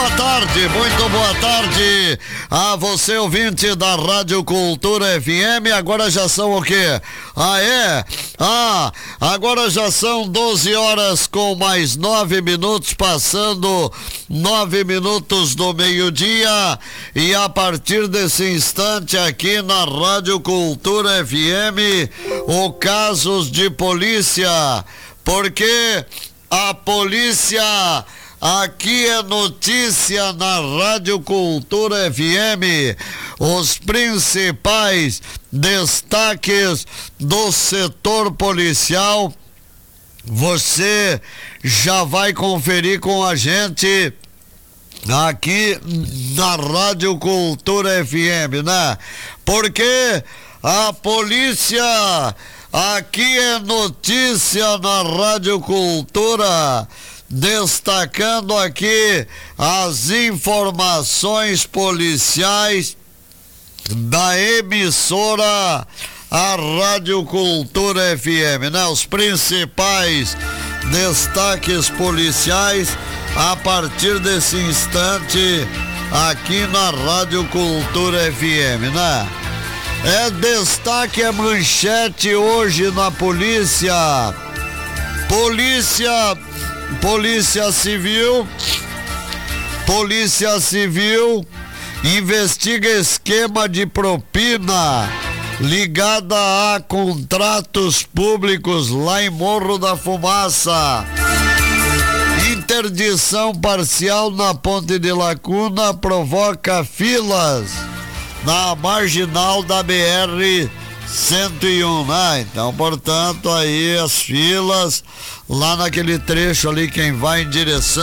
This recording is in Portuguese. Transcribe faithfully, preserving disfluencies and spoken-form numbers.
boa tarde, muito boa tarde a você, ouvinte da Rádio Cultura F M. Agora já são o quê? Ah, é? Ah, agora já são doze horas com mais nove minutos, passando nove minutos do meio-dia. E a partir desse instante aqui na Rádio Cultura F M, o Casos de Polícia, porque a polícia aqui é notícia na Rádio Cultura F M. Os principais destaques do setor policial você já vai conferir com a gente aqui na Rádio Cultura F M, né? Porque a polícia aqui é notícia na Rádio Cultura, destacando aqui as informações policiais da emissora a Rádio Cultura F M, né? Os principais destaques policiais a partir desse instante aqui na Rádio Cultura F M, né? É destaque, é manchete hoje na polícia. Polícia, Polícia Civil, Polícia Civil investiga esquema de propina ligada a contratos públicos lá em Morro da Fumaça. Interdição parcial na Ponte de Lacuna provoca filas na marginal da B R cento e um, né? Então, portanto, aí as filas lá naquele trecho ali, quem vai em direção